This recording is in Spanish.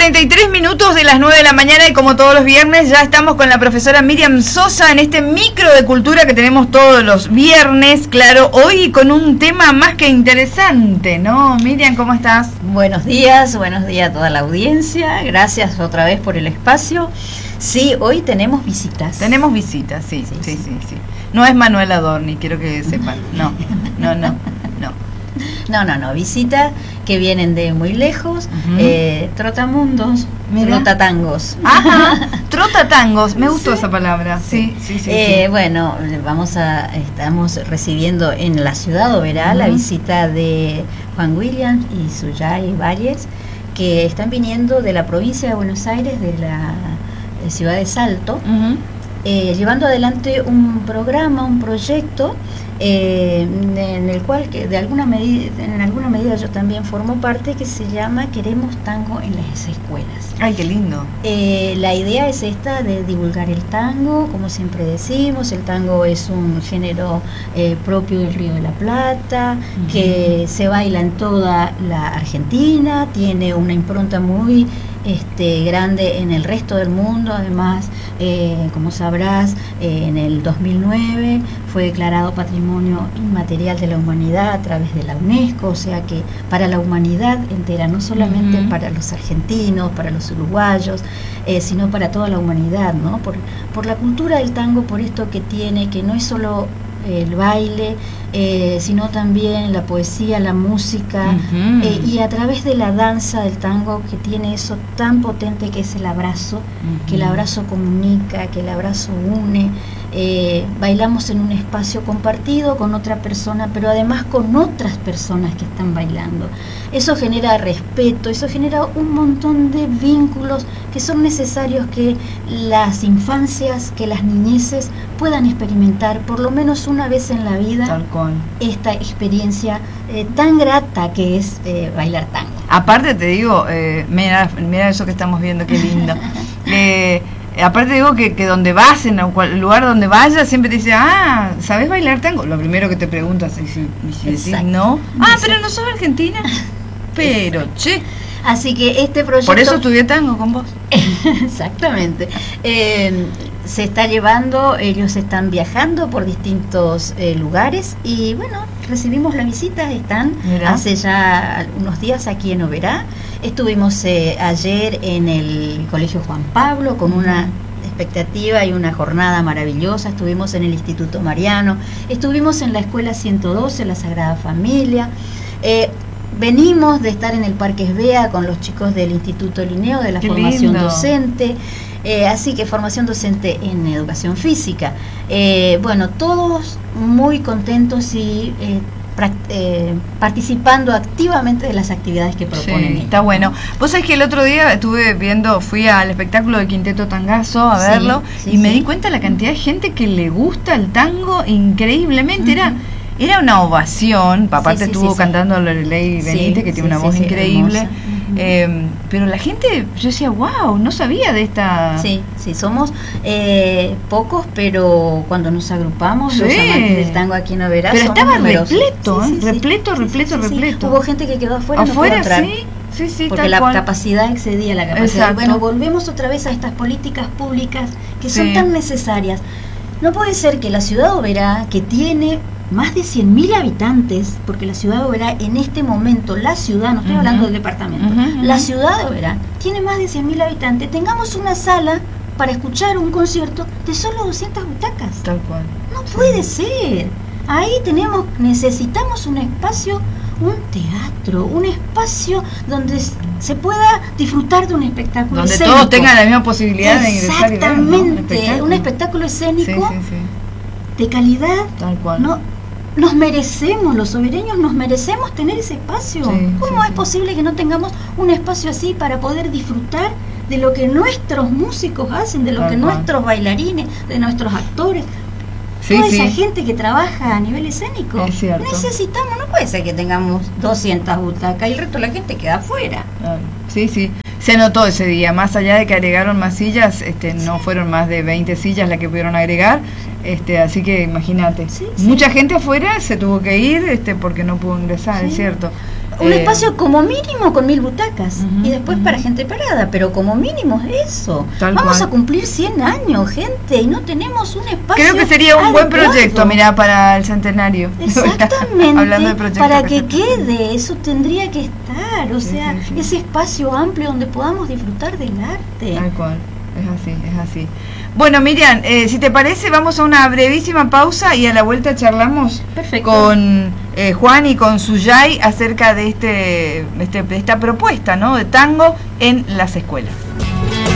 43 minutos de las 9 de la mañana y como todos los viernes ya estamos con la profesora Miriam Sosa en este micro de cultura que tenemos todos los viernes, claro, hoy con un tema más que interesante, ¿no? Miriam, ¿cómo estás? Buenos días a toda la audiencia, gracias otra vez por el espacio. Sí, hoy tenemos visitas. Tenemos visitas, sí. No es Manuel Adorni, quiero que sepan, no. No, visitas que vienen de muy lejos, trotamundos, trotatangos. Ajá, trotatangos, me gustó esa palabra, sí. Bueno, estamos recibiendo en la ciudad de Oberá la visita de Juan Williams y Suyay Valles, que están viniendo de la provincia de Buenos Aires, de la ciudad de Salto, llevando adelante un programa, un proyecto en el cual en alguna medida yo también formo parte, que se llama Queremos Tango en las Escuelas. ¡Ay, qué lindo! La idea es esta, de divulgar el tango, como siempre decimos. El tango es un género propio del Río de la Plata, que se baila en toda la Argentina, tiene una impronta muy grande en el resto del mundo. Además, como sabrás, en el 2009 fue declarado Patrimonio Inmaterial de la Humanidad a través de la UNESCO, o sea que para la humanidad entera, no solamente para los argentinos, para los uruguayos, sino para toda la humanidad, ¿no? Por la cultura del tango, por esto que tiene, que no es solo el baile, sino también la poesía, la música, y a través de la danza del tango, que tiene eso tan potente que es el abrazo, que el abrazo comunica, que el abrazo une. Bailamos en un espacio compartido con otra persona, pero además con otras personas que están bailando. Eso genera respeto, eso genera un montón de vínculos que son necesarios, que las infancias, que las niñeces puedan experimentar por lo menos una vez en la vida. Tal cual. Esta experiencia tan grata que es bailar tango. Aparte te digo, mira eso que estamos viendo, qué lindo. Aparte digo que donde vas, en el lugar donde vayas, siempre te dice, ¿sabés bailar tango? Lo primero que te preguntas, y si decís no, pero no sos argentina. Pero, che. Así que este proyecto... Por eso estudié tango con vos. Exactamente. Se está llevando, ellos están viajando por distintos lugares y bueno, recibimos la visita, están hace ya unos días aquí en Oberá. Estuvimos ayer en el Colegio Juan Pablo con una expectativa y una jornada maravillosa. Estuvimos en el Instituto Mariano, estuvimos en la Escuela 112, la Sagrada Familia. Venimos de estar en el Parque Esbea con los chicos del Instituto Linneo, de la formación docente. Así que formación docente en educación física. Bueno, todos muy contentos y participando activamente de las actividades que proponen. Está bueno. Vos sabés que el otro día fui al espectáculo de Quinteto Tangazo a verlo, y me di cuenta la cantidad de gente que le gusta el tango increívemente. Era una ovación, aparte estuvo cantando Lorelei Benítez, que tiene una voz increíble. Pero la gente, yo decía, wow, no sabía de esta... Sí, somos pocos, pero cuando nos agrupamos, los amantes del tango aquí en Oberá, pero estaba repleto. Hubo gente que quedó afuera, no pudo entrar. Sí, porque la capacidad excedía la capacidad. Exacto. Bueno, volvemos otra vez a estas políticas públicas que son tan necesarias. No puede ser que la ciudad de Oberá, que tiene más de 100.000 habitantes, porque la ciudad de Oberá en este momento, la ciudad, no estoy hablando del departamento, la ciudad de Oberá tiene más de 100.000 habitantes, tengamos una sala para escuchar un concierto de solo 200 butacas. Tal cual. No puede ser. Ahí necesitamos un espacio, un teatro, un espacio donde se pueda disfrutar de un espectáculo donde escénico. Todos tengan la misma posibilidad de ingresar. Exactamente, un espectáculo escénico de calidad. Tal cual. Nos merecemos, los obereños nos merecemos tener ese espacio. ¿Cómo es posible que no tengamos un espacio así para poder disfrutar de lo que nuestros músicos hacen, de lo que nuestros bailarines, de nuestros actores, toda esa gente que trabaja a nivel escénico? Necesitamos, no puede ser que tengamos 200 butacas y el resto de la gente queda afuera. Se notó ese día, más allá de que agregaron más sillas, no fueron más de 20 sillas las que pudieron agregar, así que imagínate, mucha gente afuera se tuvo que ir porque no pudo ingresar, es cierto. Un espacio como mínimo con 1000 butacas y después para gente parada, pero como mínimo es eso. Vamos a cumplir 100 años, gente, y no tenemos un espacio. Creo que sería un buen proyecto, mirá, para el centenario. Exactamente. Hablando de proyectos para que quede, eso tendría que estar, o sea, ese espacio amplio donde podamos disfrutar del arte. Tal cual, es así. Bueno, Miriam, si te parece, vamos a una brevísima pausa y a la vuelta charlamos con Juan y con Suyay acerca de esta propuesta, ¿no?, de tango en las escuelas.